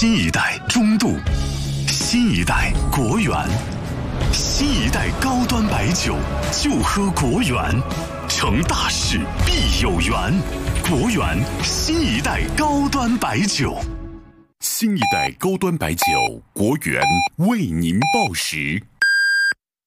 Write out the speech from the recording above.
新一代中度，新一代国源，新一代高端白酒就喝国源，成大事必有缘。国源新一代高端白酒， 新一代高端白酒，国源为您报时。